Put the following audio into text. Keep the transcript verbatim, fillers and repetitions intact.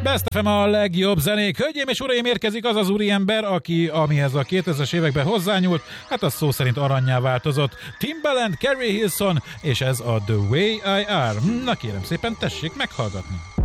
Best ef em a legjobb zenék. Hölgyeim és uraim, érkezik az az úriember, aki, amihez a kétezres években hozzányúlt, hát az szó szerint arannyá változott. Timbaland, Carrie Hilson, és ez a The Way I Are. Na kérem szépen, tessék meghallgatni.